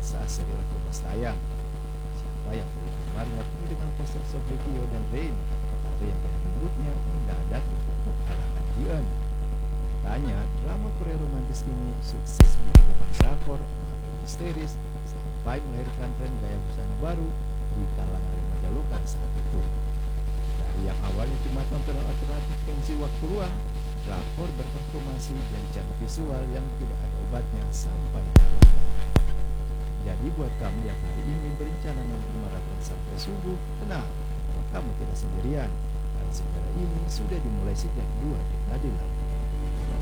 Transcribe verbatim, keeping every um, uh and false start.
saat serial Kompas tayang. Siapa yang perlu kamarnya penuh dengan poster Sobekio dan Rain, atau yang kayak rambutnya mendadak untuk kalangan Jian. Tanya, drama Korea romantis ini sukses menjadi drakor, makin histeris, sampai melahirkan tren gaya busana baru di kalangan remaja lokal saat itu. Dari yang awalnya cuma tontonan alternatif fungsi waktu luang, drakor bertransformasi jadi cara visual yang tidak ada obatnya sampai hari ini. Jadi buat kamu yang hari ini berencana nonton maraton sampai subuh, tenang, kamu tidak sendirian. Karena sejarah ini sudah dimulai sejak dua dekade lalu.